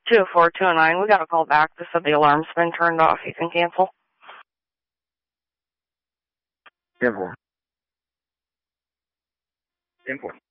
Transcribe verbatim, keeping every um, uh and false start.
two four two nine. We got a call back. They said the alarm's been turned off. You can cancel. ten four. ten four.